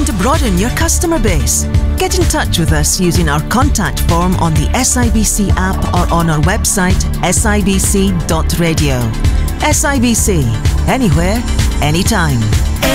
to broaden your customer base? Get in touch with us using our contact form on the SIBC app or on our website sibc.radio. SIBC, anywhere, anytime.